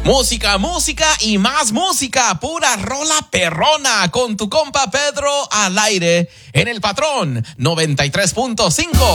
Música, música y más música. Pura rola perrona con tu compa Pedro al aire en El Patrón 93.5.